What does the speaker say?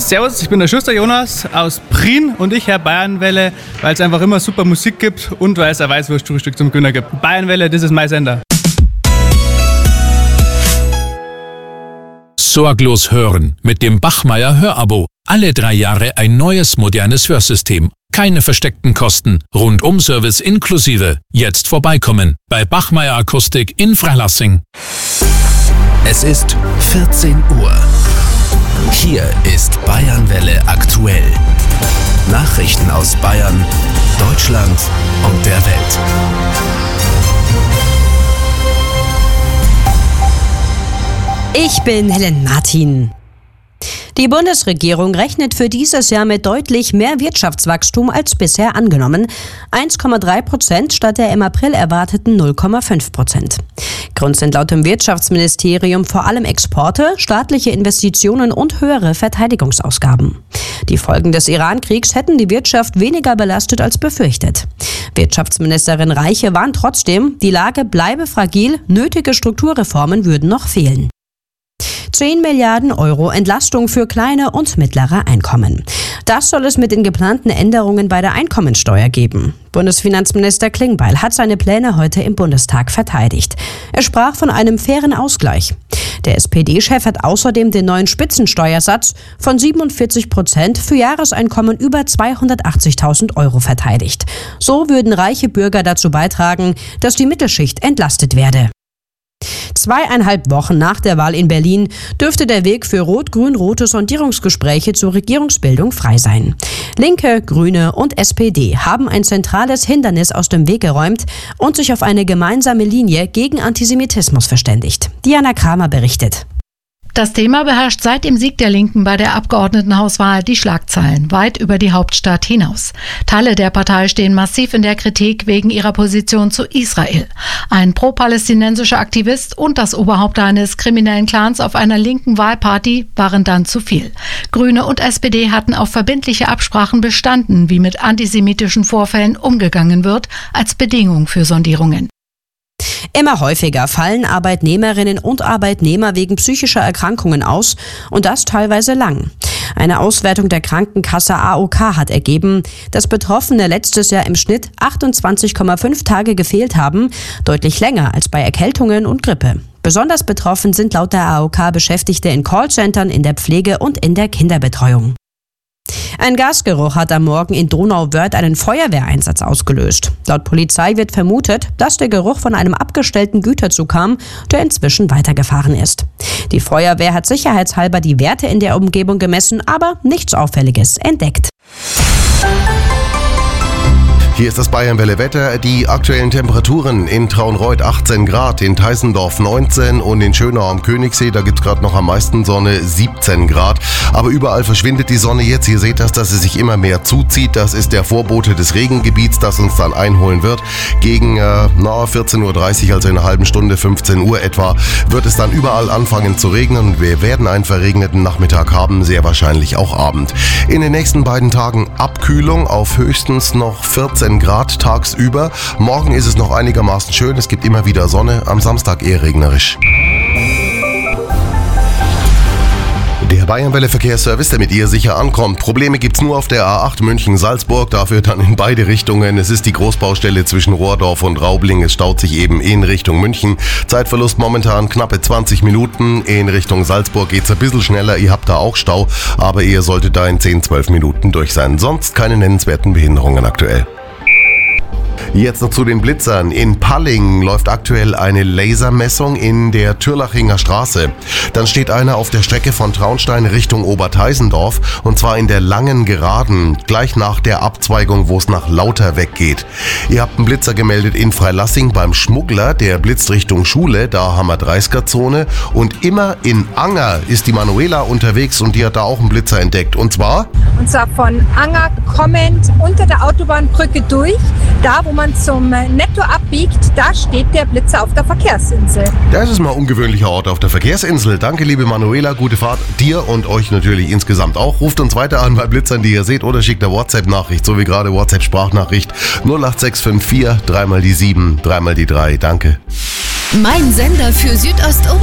Servus, ich bin der Schuster Jonas aus Prien und ich höre Bayernwelle, weil es einfach immer super Musik gibt und weil es ein Weißwurstfrühstück zum Günner gibt. Bayernwelle, das ist mein Sender. Sorglos hören mit dem Bachmeier Hörabo. Alle 3 Jahre ein neues, modernes Hörsystem. Keine versteckten Kosten. Rundum-Service inklusive. Jetzt vorbeikommen bei Bachmeier Akustik in Freilassing. Es ist 14 Uhr. Hier ist Bayernwelle aktuell. Nachrichten aus Bayern, Deutschland und der Welt. Ich bin Helen Martin. Die Bundesregierung rechnet für dieses Jahr mit deutlich mehr Wirtschaftswachstum als bisher angenommen. 1,3% statt der im April erwarteten 0,5%. Grund sind laut dem Wirtschaftsministerium vor allem Exporte, staatliche Investitionen und höhere Verteidigungsausgaben. Die Folgen des Iran-Kriegs hätten die Wirtschaft weniger belastet als befürchtet. Wirtschaftsministerin Reiche warnt trotzdem, die Lage bleibe fragil, nötige Strukturreformen würden noch fehlen. 10 Milliarden Euro Entlastung für kleine und mittlere Einkommen. Das soll es mit den geplanten Änderungen bei der Einkommensteuer geben. Bundesfinanzminister Klingbeil hat seine Pläne heute im Bundestag verteidigt. Er sprach von einem fairen Ausgleich. Der SPD-Chef hat außerdem den neuen Spitzensteuersatz von 47% für Jahreseinkommen über 280.000 Euro verteidigt. So würden reiche Bürger dazu beitragen, dass die Mittelschicht entlastet werde. 2,5 Wochen nach der Wahl in Berlin dürfte der Weg für rot-grün-rote Sondierungsgespräche zur Regierungsbildung frei sein. Linke, Grüne und SPD haben ein zentrales Hindernis aus dem Weg geräumt und sich auf eine gemeinsame Linie gegen Antisemitismus verständigt. Diana Kramer berichtet. Das Thema beherrscht seit dem Sieg der Linken bei der Abgeordnetenhauswahl die Schlagzeilen weit über die Hauptstadt hinaus. Teile der Partei stehen massiv in der Kritik wegen ihrer Position zu Israel. Ein pro-palästinensischer Aktivist und das Oberhaupt eines kriminellen Clans auf einer linken Wahlparty waren dann zu viel. Grüne und SPD hatten auf verbindliche Absprachen bestanden, wie mit antisemitischen Vorfällen umgegangen wird, als Bedingung für Sondierungen. Immer häufiger fallen Arbeitnehmerinnen und Arbeitnehmer wegen psychischer Erkrankungen aus und das teilweise lang. Eine Auswertung der Krankenkasse AOK hat ergeben, dass Betroffene letztes Jahr im Schnitt 28,5 Tage gefehlt haben, deutlich länger als bei Erkältungen und Grippe. Besonders betroffen sind laut der AOK Beschäftigte in Callcentern, in der Pflege und in der Kinderbetreuung. Ein Gasgeruch hat am Morgen in Donauwörth einen Feuerwehreinsatz ausgelöst. Laut Polizei wird vermutet, dass der Geruch von einem abgestellten Güterzug kam, der inzwischen weitergefahren ist. Die Feuerwehr hat sicherheitshalber die Werte in der Umgebung gemessen, aber nichts Auffälliges entdeckt. Hier ist das Bayernwelle-Wetter. Die aktuellen Temperaturen in Traunreut 18 Grad, in Teissendorf 19 und in Schönau am Königssee, da gibt's gerade noch am meisten Sonne, 17 Grad. Aber überall verschwindet die Sonne jetzt. Ihr seht das, dass sie sich immer mehr zuzieht. Das ist der Vorbote des Regengebiets, das uns dann einholen wird. Gegen 14.30 Uhr, also in einer halben Stunde, 15 Uhr etwa, wird es dann überall anfangen zu regnen. Und wir werden einen verregneten Nachmittag haben, sehr wahrscheinlich auch Abend. In den nächsten beiden Tagen Abkühlung auf höchstens noch 14 Grad tagsüber. Morgen ist es noch einigermaßen schön, es gibt immer wieder Sonne, am Samstag eher regnerisch. Der Bayernwelle-Verkehrsservice, der mit ihr sicher ankommt. Probleme gibt's nur auf der A8 München-Salzburg, dafür dann in beide Richtungen. Es ist die Großbaustelle zwischen Rohrdorf und Raubling. Es staut sich eben in Richtung München. Zeitverlust momentan knappe 20 Minuten. In Richtung Salzburg geht's ein bisschen schneller. Ihr habt da auch Stau, aber ihr solltet da in 10-12 Minuten durch sein. Sonst keine nennenswerten Behinderungen aktuell. Jetzt noch zu den Blitzern. In Palling läuft aktuell eine Lasermessung in der Türlachinger Straße. Dann steht einer auf der Strecke von Traunstein Richtung Oberteisendorf und zwar in der langen Geraden, gleich nach der Abzweigung, wo es nach Lauterweg geht. Ihr habt einen Blitzer gemeldet in Freilassing beim Schmuggler, der blitzt Richtung Schule, da haben wir 30er-Zone und immer in Anger ist die Manuela unterwegs und die hat da auch einen Blitzer entdeckt und zwar von Anger kommend unter der Autobahnbrücke durch, da wo man zum Netto abbiegt, da steht der Blitzer auf der Verkehrsinsel. Das ist mal ein ungewöhnlicher Ort auf der Verkehrsinsel. Danke, liebe Manuela, gute Fahrt dir und euch natürlich insgesamt auch. Ruft uns weiter an bei Blitzern, die ihr seht, oder schickt eine WhatsApp-Nachricht, so wie gerade WhatsApp-Sprachnachricht 08654 3 mal die 7, 3 mal die 3. Danke. Mein Sender für Südostoberbayern.